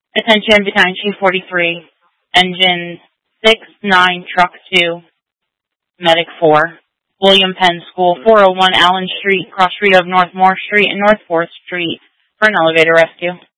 Attention, Battalion Chief 43, Engine 6-9, Truck 2, Medic 4, William Penn School, 401 Allen Street, cross street of North Moore Street and North 4th Street for an elevator rescue.